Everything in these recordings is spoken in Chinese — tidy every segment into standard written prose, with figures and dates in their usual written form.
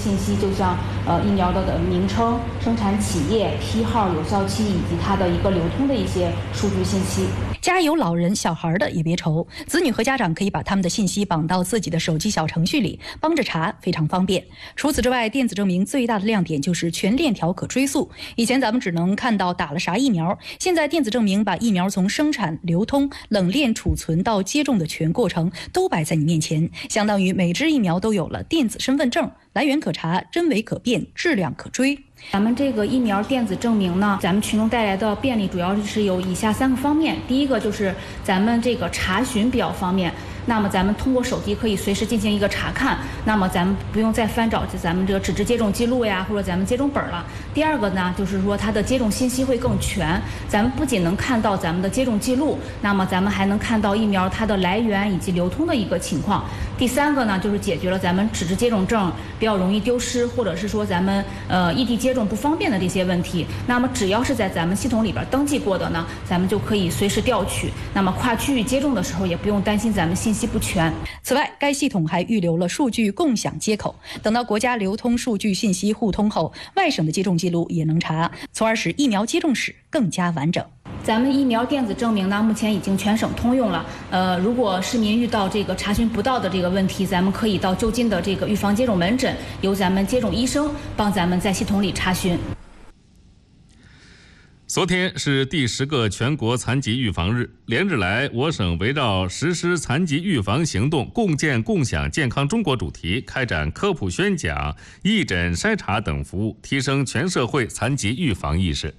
信息，就像疫苗的名称、生产企业、批号、有效期以及它的一个流通的一些数据信息。 家有老人、小孩的也别愁，子女和家长可以把他们的信息绑到自己的手机小程序里，帮着查，非常方便。除此之外，电子证明最大的亮点就是全链条可追溯。以前咱们只能看到打了啥疫苗，现在电子证明把疫苗从生产、流通、冷链储存到接种的全过程都摆在你面前，相当于每支疫苗都有了电子身份证，来源可查，真伪可辨，质量可追。 咱们这个疫苗电子证明呢，咱们群众带来的便利主要是有以下3个方面。第一个就是咱们这个查询比较方便，那么咱们通过手机可以随时进行一个查看，那么咱们不用再翻找咱们这个纸质接种记录呀，或者咱们接种本了。第二个呢，就是说它的接种信息会更全，咱们不仅能看到咱们的接种记录，那么咱们还能看到疫苗它的来源以及流通的一个情况。第三个呢，就是解决了咱们纸质接种证比较容易丢失，或者是说咱们异地接种不方便的这些问题。那么只要是在咱们系统里边登记过的呢，咱们就可以随时调取。那么跨区域接种的时候，也不用担心咱们信息不全。 此外，该系统还预留了数据共享接口，等到国家流通数据信息互通后，外省的接种记录也能查，从而使疫苗接种史更加完整。 咱们疫苗电子证明呢，目前已经全省通用了。如果市民遇到这个查询不到的这个问题，咱们可以到就近的这个预防接种门诊，由咱们接种医生帮咱们在系统里查询。 昨天是第10个全国残疾预防日，连日来，我省围绕实施残疾预防行动共建共享健康中国主题，开展科普宣讲、义诊筛查等服务，提升全社会残疾预防意识。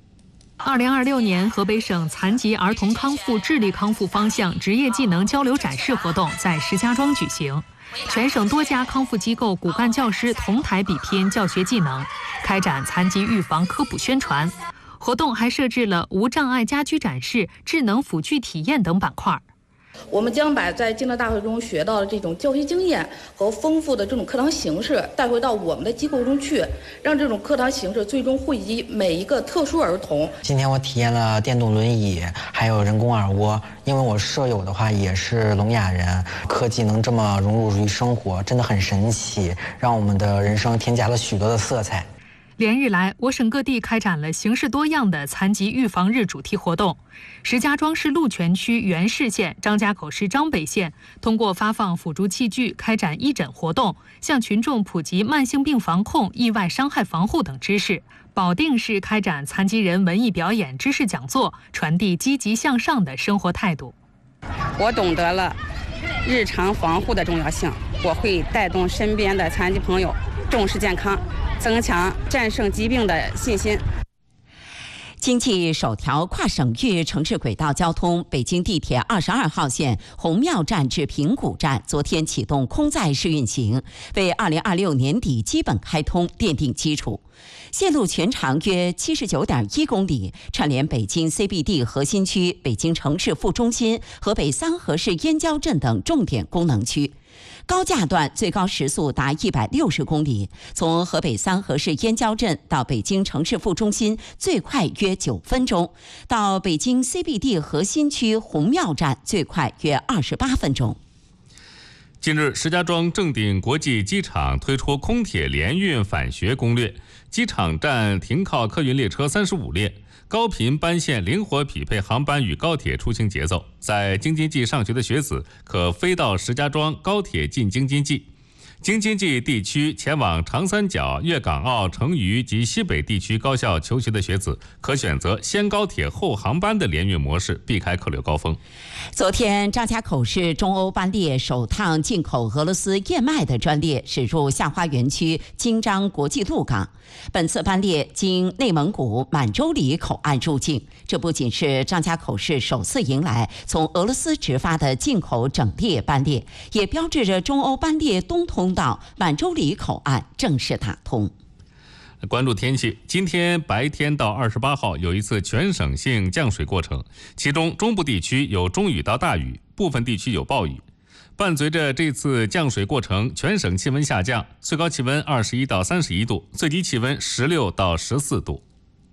2026年河北省残疾儿童康复智力康复方向职业技能交流展示活动在石家庄举行，全省多家康复机构骨干教师同台比拼教学技能，开展残疾预防科普宣传。活动还设置了无障碍家居展示、智能辅具体验等板块。 我们将把在技能大会中学到的这种教学经验和丰富的这种课堂形式带回到我们的机构中去，让这种课堂形式最终惠及每一个特殊儿童。 今天我体验了电动轮椅，还有人工耳蜗，因为我舍友的话也是聋哑人，科技能这么融入于生活，真的很神奇，让我们的人生添加了许多的色彩。 连日来，我省各地开展了形式多样的残疾预防日主题活动。石家庄市鹿泉区元市县、张家口市张北县通过发放辅助器具，开展义诊活动，向群众普及慢性病防控、意外伤害防护等知识。保定市开展残疾人文艺表演知识讲座，传递积极向上的生活态度。 我懂得了日常防护的重要性，我会带动身边的残疾朋友重视健康，增强战胜疾病的信心。 经济首条跨省域城市轨道交通北京地铁22号线红庙站至平谷站昨天启动空载试运行，为2026年底基本开通奠定基础。线路全长约79.1公里，串联北京 CBD 核心区、北京城市副中心、河北三河市燕郊镇等重点功能区。高架段最高时速达160公里，从河北三河市燕郊镇到北京城市副中心最快约9分钟，到北京 CBD 核心区红庙站最快约28分钟。 近日，石家庄正鼎国际机场推出空铁联运返学攻略，机场站停靠客运列车35列，高频班线灵活匹配航班与高铁出行节奏。在京津冀上学的学子可飞到石家庄高铁进京津冀。京津冀地区前往长三角、粤港澳、成渝及西北地区高校求学的学子，可选择先高铁后航班的联运模式，避开客流高峰。 昨天，张家口市中欧班列首趟进口俄罗斯燕麦的专列驶入下花园区京张国际陆港。本次班列经内蒙古满洲里口岸入境，这不仅是张家口市首次迎来从俄罗斯直发的进口整列班列，也标志着中欧班列东通道满洲里口岸正式打通。 关注天气，今天白天到28号有一次全省性降水过程，其中中部地区有中雨到大雨，部分地区有暴雨。伴随着这次降水过程，全省气温下降，最高气温21到31度，最低气温16到14度。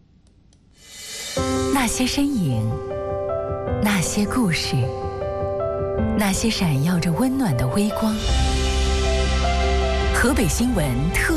那些身影，那些故事，那些闪耀着温暖的微光。河北新闻特